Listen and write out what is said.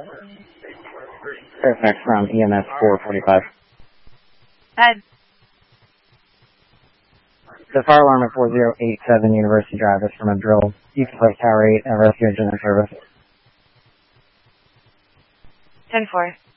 Fairfax from EMS 445. Head. The fire alarm at 4087 University Drive is from a drill. You can place Tower 8 and rescue engine in service. 10-4.